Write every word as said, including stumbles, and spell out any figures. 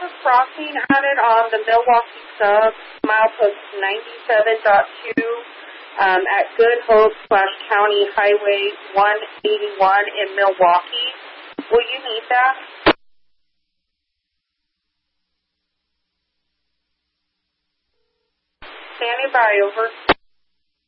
a crossing added on the Milwaukee sub, milepost ninety-seven point two um, at Good Hope slash County Highway one eighty-one in Milwaukee. Will you need that? Standing by, over.